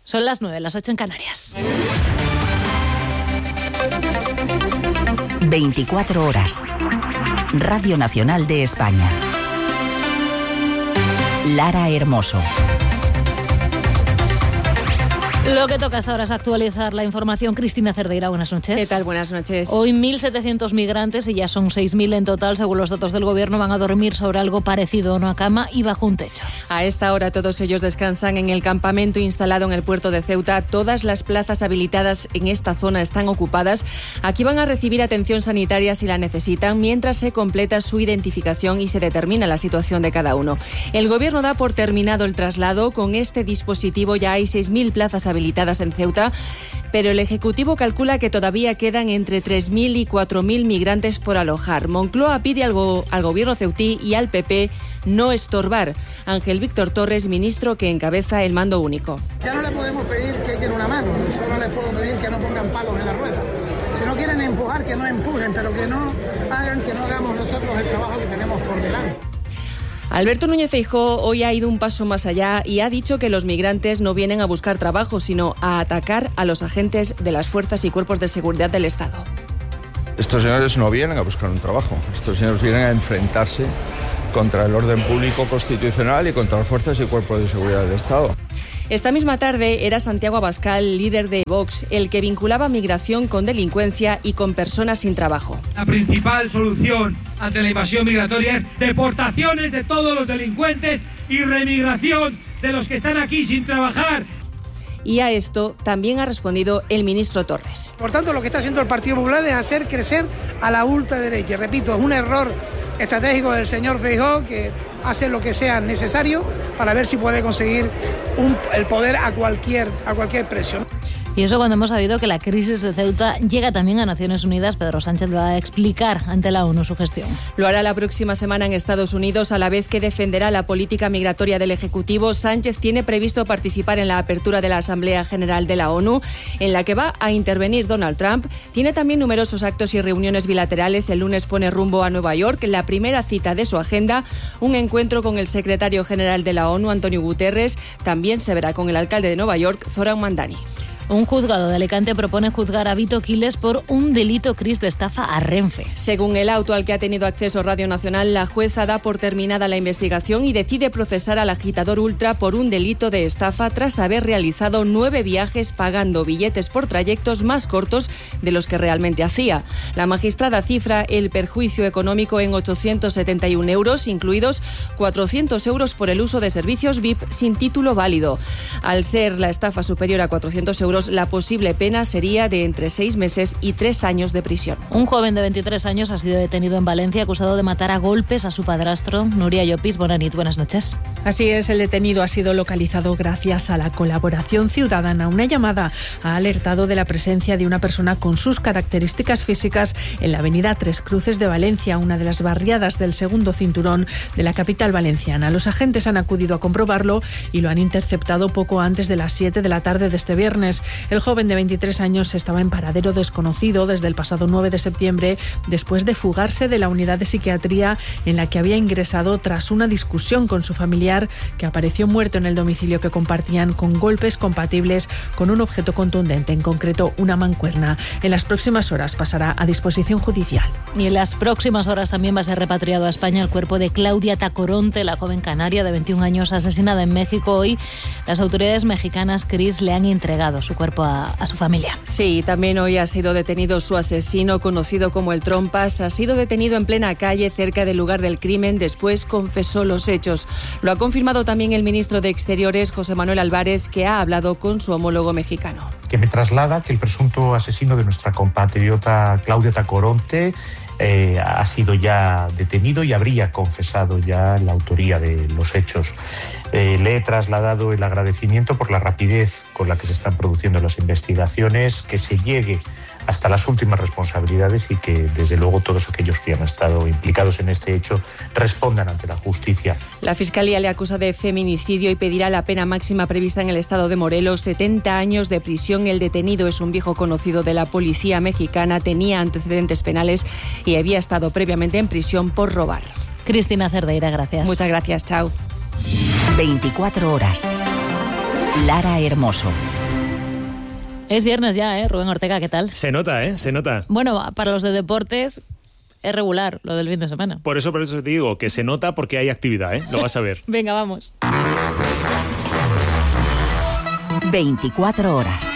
Son las 9, las 8 en Canarias. 24 horas. Radio Nacional de España. Lara Hermoso. Lo que toca hasta ahora es actualizar la información. Cristina Cerdeira, buenas noches. ¿Qué tal? Buenas noches. Hoy 1.700 migrantes, y ya son 6.000 en total, según los datos del Gobierno, van a dormir sobre algo parecido a una cama y bajo un techo. A esta hora todos ellos descansan en el campamento instalado en el puerto de Ceuta. Todas las plazas habilitadas en esta zona están ocupadas. Aquí van a recibir atención sanitaria si la necesitan, mientras se completa su identificación y se determina la situación de cada uno. El Gobierno da por terminado el traslado. Con este dispositivo ya hay 6.000 plazas habilitadas en Ceuta, pero el Ejecutivo calcula que todavía quedan entre 3.000 y 4.000 migrantes por alojar. Moncloa pide al Gobierno ceutí y al PP no estorbar. Ángel Víctor Torres, ministro que encabeza el mando único. Ya no le podemos pedir que echen una mano, solo les puedo pedir que no pongan palos en la rueda. Si no quieren empujar, que no empujen, pero que no hagamos nosotros el trabajo que tenemos por delante. Alberto Núñez Feijóo hoy ha ido un paso más allá y ha dicho que los migrantes no vienen a buscar trabajo, sino a atacar a los agentes de las fuerzas y cuerpos de seguridad del Estado. Estos señores no vienen a buscar un trabajo, estos señores vienen a enfrentarse contra el orden público constitucional y contra las fuerzas y cuerpos de seguridad del Estado. Esta misma tarde era Santiago Abascal, líder de Vox, el que vinculaba migración con delincuencia y con personas sin trabajo. La principal solución ante la invasión migratoria es deportaciones de todos los delincuentes y remigración de los que están aquí sin trabajar. Y a esto también ha respondido el ministro Torres. Por tanto, lo que está haciendo el Partido Popular es hacer crecer a la ultraderecha. Repito, es un error estratégico del señor Feijóo, que hace lo que sea necesario para ver si puede conseguir el poder a cualquier precio. Y eso cuando hemos sabido que la crisis de Ceuta llega también a Naciones Unidas. Pedro Sánchez va a explicar ante la ONU su gestión. Lo hará la próxima semana en Estados Unidos, a la vez que defenderá la política migratoria del Ejecutivo. Sánchez tiene previsto participar en la apertura de la Asamblea General de la ONU, en la que va a intervenir Donald Trump. Tiene también numerosos actos y reuniones bilaterales. El lunes pone rumbo a Nueva York. La primera cita de su agenda, un encuentro con el secretario general de la ONU, Antonio Guterres. También se verá con el alcalde de Nueva York, Zoran Mandani. Un juzgado de Alicante propone juzgar a Vito Quiles por un delito de estafa a Renfe. Según el auto al que ha tenido acceso Radio Nacional, la jueza da por terminada la investigación y decide procesar al agitador ultra por un delito de estafa tras haber realizado 9 viajes pagando billetes por trayectos más cortos de los que realmente hacía. La magistrada cifra el perjuicio económico en 871 euros, incluidos 400 euros por el uso de servicios VIP sin título válido. Al ser la estafa superior a 400 euros, la posible pena sería de entre 6 meses y 3 años de prisión. Un joven de 23 años ha sido detenido en Valencia acusado de matar a golpes a su padrastro. Nuria Llopis, buenas noches. Así es, el detenido ha sido localizado gracias a la colaboración ciudadana. Una llamada ha alertado de la presencia de una persona con sus características físicas en la avenida Tres Cruces de Valencia, una de las barriadas del segundo cinturón de la capital valenciana. Los agentes han acudido a comprobarlo y lo han interceptado poco antes de las 7 de la tarde de este viernes. El joven de 23 años estaba en paradero desconocido desde el pasado 9 de septiembre, después de fugarse de la unidad de psiquiatría en la que había ingresado tras una discusión con su familiar, que apareció muerto en el domicilio que compartían, con golpes compatibles con un objeto contundente, en concreto una mancuerna. En las próximas horas pasará a disposición judicial. Y en las próximas horas también va a ser repatriado a España el cuerpo de Claudia Tacoronte, la joven canaria de 21 años asesinada en México. Hoy las autoridades mexicanas, Cris, le han entregado su cuerpo a su familia. Sí, también hoy ha sido detenido su asesino, conocido como el Trompas. Ha sido detenido en plena calle cerca del lugar del crimen. Después confesó los hechos. Lo ha confirmado también el ministro de Exteriores, José Manuel Álvarez, que ha hablado con su homólogo mexicano. Que me traslada que el presunto asesino de nuestra compatriota Claudia Tacoronte ha sido ya detenido y habría confesado ya la autoría de los hechos. Le he trasladado el agradecimiento por la rapidez con la que se están produciendo las investigaciones, que se llegue hasta las últimas responsabilidades y que, desde luego, todos aquellos que han estado implicados en este hecho respondan ante la justicia. La Fiscalía le acusa de feminicidio y pedirá la pena máxima prevista en el estado de Morelos, 70 años de prisión. El detenido es un viejo conocido de la policía mexicana, tenía antecedentes penales y había estado previamente en prisión por robar. Cristina Cerdeira, gracias. Muchas gracias, chao. 24 horas. Lara Hermoso. Es viernes ya, Rubén Ortega, ¿qué tal? Se nota, se nota. Bueno, para los de deportes es regular lo del fin de semana. Por eso te digo que se nota porque hay actividad, lo vas a ver. Venga, vamos. 24 horas.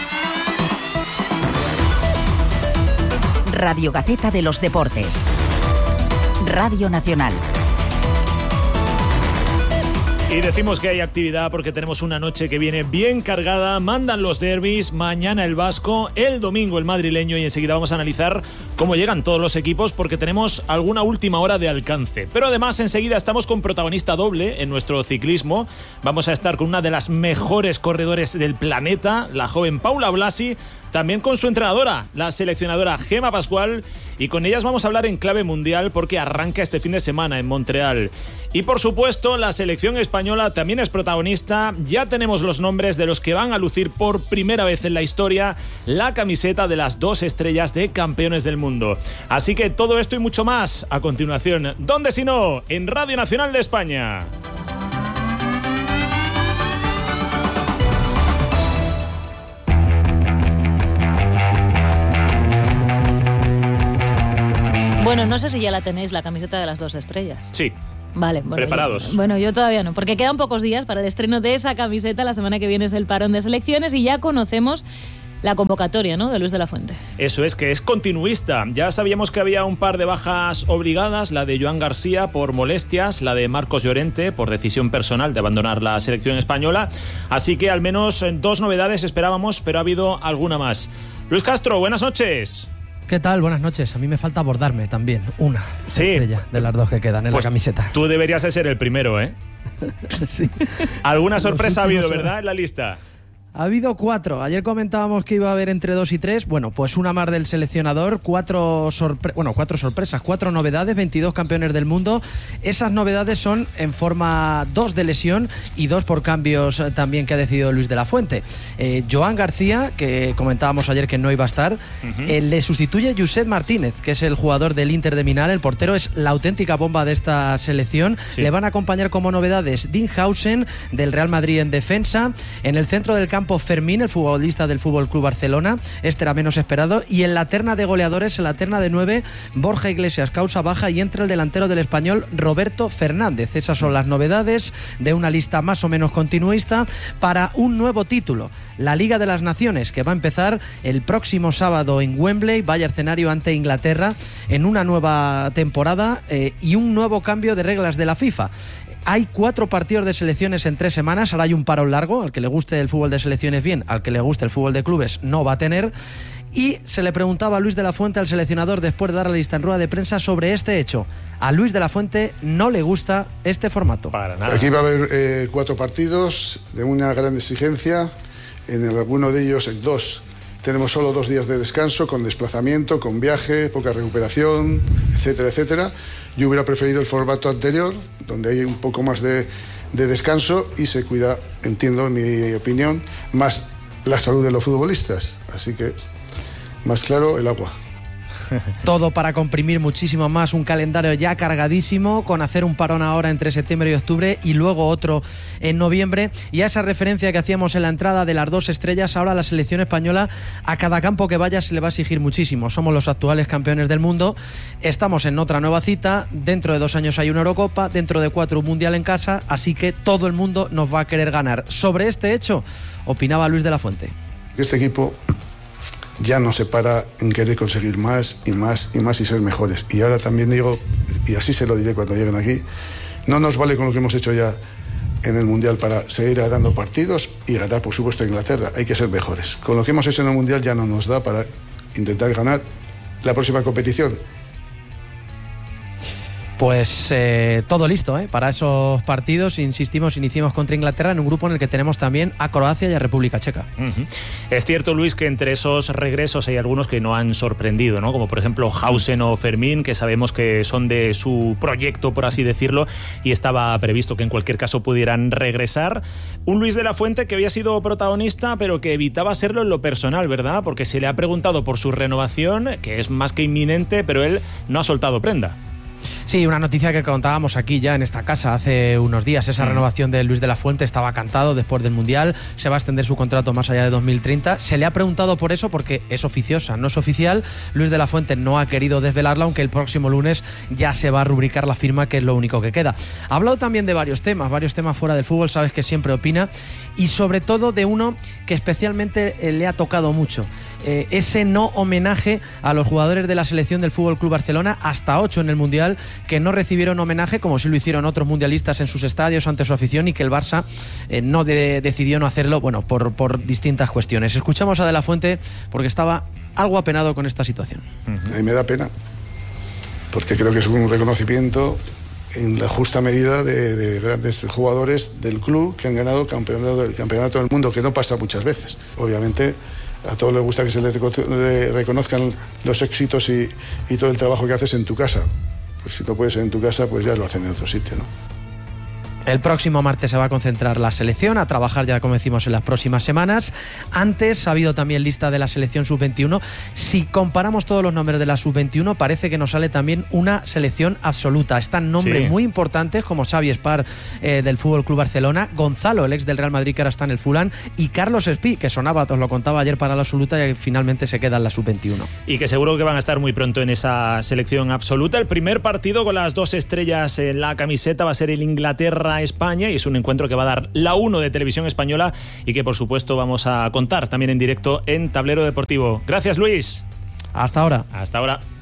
Radio Gaceta de los Deportes. Radio Nacional. Y decimos que hay actividad porque tenemos una noche que viene bien cargada. Mandan los derbis, mañana el vasco, el domingo el madrileño, y enseguida vamos a analizar cómo llegan todos los equipos porque tenemos alguna última hora de alcance. Pero además enseguida estamos con protagonista doble en nuestro ciclismo. Vamos a estar con una de las mejores corredores del planeta, la joven Paula Blasi, también con su entrenadora, la seleccionadora Gemma Pascual, y con ellas vamos a hablar en clave mundial porque arranca este fin de semana en Montreal. Y por supuesto la selección española también es protagonista. Ya tenemos los nombres de los que van a lucir por primera vez en la historia la camiseta de las 2 estrellas de campeones del mundo. Así que todo esto y mucho más a continuación. ¿Dónde si no? En Radio Nacional de España. Bueno, no sé si ya la tenéis, la camiseta de las 2 estrellas. Sí. Vale, bueno, preparados. Yo todavía no, porque quedan pocos días para el estreno de esa camiseta. La semana que viene es el parón de selecciones y ya conocemos la convocatoria, ¿no?, de Luis de la Fuente. Eso es, que es continuista. Ya sabíamos que había un par de bajas obligadas, la de Joan García por molestias, la de Marcos Llorente por decisión personal de abandonar la selección española. Así que al menos 2 novedades esperábamos, pero ha habido alguna más. Luis Castro, buenas noches. ¿Qué tal? Buenas noches. A mí me falta abordarme también una estrella de las 2 que quedan en la camiseta. Tú deberías de ser el primero, Sí. ¿Alguna sorpresa ha habido, verdad, en la lista? Ha habido 4. Ayer comentábamos que iba a haber entre 2 y 3. Bueno, pues una más del seleccionador, 4 sorpresas, 4 novedades, 22 campeones del mundo. Esas novedades son en forma 2 de lesión y 2 por cambios también que ha decidido Luis de la Fuente. Joan García, que comentábamos ayer que no iba a estar, le sustituye Josep Martínez, que es el jugador del Inter de Milán. El portero es la auténtica bomba de esta selección. Sí. Le van a acompañar como novedades Dinhausen, del Real Madrid en defensa. En el centro del campo Fermín, el futbolista del Fútbol Club Barcelona, este era menos esperado, y en la terna de goleadores, en la terna de 9, Borja Iglesias, causa baja, y entra el delantero del Español, Roberto Fernández. Esas son las novedades de una lista más o menos continuista para un nuevo título, la Liga de las Naciones, que va a empezar el próximo sábado en Wembley, vaya escenario ante Inglaterra, en una nueva temporada y un nuevo cambio de reglas de la FIFA. Hay 4 partidos de selecciones en 3 semanas, ahora hay un parón largo, al que le guste el fútbol de selecciones bien, al que le guste el fútbol de clubes no va a tener. Y se le preguntaba a Luis de la Fuente, al seleccionador, después de dar la lista en rueda de prensa, sobre este hecho. A Luis de la Fuente no le gusta este formato. Para nada. Aquí va a haber 4 partidos de una gran exigencia, en alguno de ellos, en 2, tenemos solo 2 días de descanso, con desplazamiento, con viaje, poca recuperación, etcétera, etcétera. Yo hubiera preferido el formato anterior, donde hay un poco más de descanso y se cuida, entiendo, en mi opinión, más la salud de los futbolistas. Así que, más claro, el agua. Todo para comprimir muchísimo más un calendario ya cargadísimo, con hacer un parón ahora entre septiembre y octubre y luego otro en noviembre. Y a esa referencia que hacíamos en la entrada de las 2 estrellas, ahora la selección española, a cada campo que vaya se le va a exigir muchísimo. Somos los actuales campeones del mundo, estamos en otra nueva cita, dentro de 2 años hay una Eurocopa, dentro de 4 un Mundial en casa, así que todo el mundo nos va a querer ganar. Sobre este hecho, opinaba Luis de la Fuente. Este equipo ya no se para en querer conseguir más y más y más y ser mejores. Y ahora también digo, y así se lo diré cuando lleguen aquí, no nos vale con lo que hemos hecho ya en el Mundial para seguir ganando partidos y ganar, por supuesto, a Inglaterra. Hay que ser mejores. Con lo que hemos hecho en el Mundial ya no nos da para intentar ganar la próxima competición. Pues todo listo para esos partidos. Insistimos, iniciamos contra Inglaterra en un grupo en el que tenemos también a Croacia y a República Checa. Es cierto, Luis, que entre esos regresos hay algunos que no han sorprendido, ¿no? Como por ejemplo Hausen o Fermín, que sabemos que son de su proyecto, por así decirlo, y estaba previsto que en cualquier caso pudieran regresar. Un Luis de la Fuente que había sido protagonista, pero que evitaba serlo en lo personal, ¿verdad? Porque se le ha preguntado por su renovación, que es más que inminente, pero él no ha soltado prenda. Sí, una noticia que contábamos aquí ya en esta casa hace unos días. Esa renovación de Luis de la Fuente estaba cantado después del Mundial. Se va a extender su contrato más allá de 2030. Se le ha preguntado por eso porque es oficiosa, no es oficial. Luis de la Fuente no ha querido desvelarla, aunque el próximo lunes ya se va a rubricar la firma, que es lo único que queda. Ha hablado también de varios temas fuera del fútbol, sabes que siempre opina, y sobre todo de uno que especialmente le ha tocado mucho. Ese no homenaje a los jugadores de la selección del FC Barcelona, hasta 8 en el Mundial, que no recibieron homenaje, como sí lo hicieron otros mundialistas en sus estadios ante su afición, y que el Barça decidió no hacerlo, bueno, por distintas cuestiones. Escuchamos a De la Fuente porque estaba algo apenado con esta situación. A mí me da pena, porque creo que es un reconocimiento en la justa medida de grandes jugadores del club que han ganado el campeonato del mundo, que no pasa muchas veces. Obviamente a todos les gusta que se les reconozcan los éxitos y todo el trabajo que haces en tu casa. Pues si no puedes ser en tu casa, pues ya lo hacen en otro sitio, ¿no? El próximo martes se va a concentrar la selección, a trabajar ya, como decimos, en las próximas semanas. Antes ha habido también lista de la selección sub-21. Si comparamos todos los nombres de la sub-21, parece que nos sale también una selección absoluta. Están nombres muy importantes como Xavi Espar del FC Barcelona, Gonzalo, el ex del Real Madrid, que ahora está en el Fulham, y Carlos Espí, que sonaba, os lo contaba ayer, para la absoluta, y finalmente se queda en la sub-21. Y que seguro que van a estar muy pronto en esa selección absoluta. El primer partido con las 2 estrellas en la camiseta va a ser el Inglaterra-España, y es un encuentro que va a dar la 1 de Televisión Española y que por supuesto vamos a contar también en directo en Tablero Deportivo. Gracias, Luis. Hasta ahora. Hasta ahora.